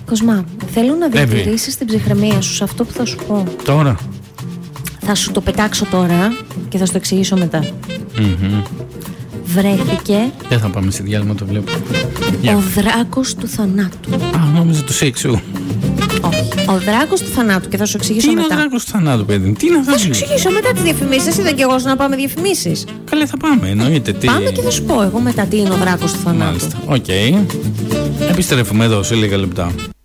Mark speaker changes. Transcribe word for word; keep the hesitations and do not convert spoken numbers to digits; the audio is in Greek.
Speaker 1: Κοσμά, θέλω να διατηρήσεις την ψυχραιμία σου σε αυτό που θα σου πω.
Speaker 2: Τώρα.
Speaker 1: Θα σου το πετάξω τώρα και θα σου το εξηγήσω μετά.
Speaker 2: Mm-hmm.
Speaker 1: Βρέθηκε.
Speaker 2: Δεν θα πάμε σε διάλειμμα, το βλέπω.
Speaker 1: Ο δράκος του θανάτου.
Speaker 2: Α, νόμιζα του σεξου.
Speaker 1: Όχι. Ο δράκος του θανάτου και θα σου εξηγήσω
Speaker 2: τι
Speaker 1: μετά.
Speaker 2: Τι είναι ο δράκος του θανάτου, παιδί? Τι είναι αυτό?
Speaker 1: Θα σου εξηγήσω μετά τις διαφημίσεις. Είδα και εγώ να πάμε διαφημίσεις.
Speaker 2: Καλέ, θα πάμε, εννοείται. Τι...
Speaker 1: Πάμε και θα σου πω εγώ μετά τι είναι ο δράκος του θανάτου.
Speaker 2: Μάλιστα. Οκ. Okay. Επιστρέφουμε εδώ σε λίγα λεπτά.